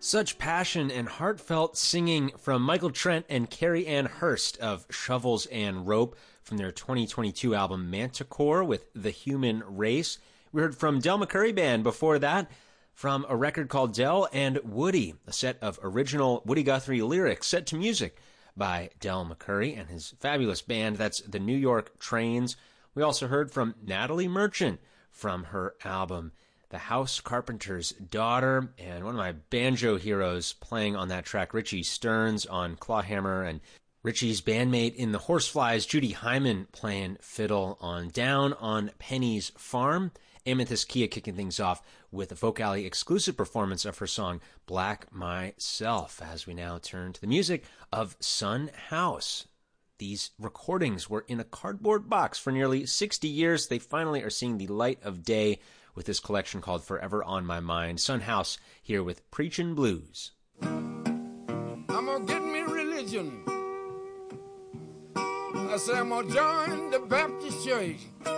Such passion and heartfelt singing from Michael Trent and Carrie Ann Hurst of Shovels and Rope from their 2022 album Manticore with The Human Race. We heard from Del McCoury Band before that from a record called Del and Woody, a set of original Woody Guthrie lyrics set to music by Del McCoury and his fabulous band. That's the New York Trains. We also heard from Natalie Merchant from her album The House Carpenter's Daughter, and one of my banjo heroes playing on that track, Richie Stearns on clawhammer, and Richie's bandmate in the Horseflies, Judy Hyman, playing fiddle on Down on Penny's Farm. Amethyst Kia kicking things off with a Folk Alley exclusive performance of her song Black Myself, as we now turn to the music of Son House. These recordings were in a cardboard box for nearly 60 years. They finally are seeing the light of day with this collection called Forever on My Mind. Son House here with Preachin' Blues. I'm gonna get me religion. I say I'm gonna join the Baptist church.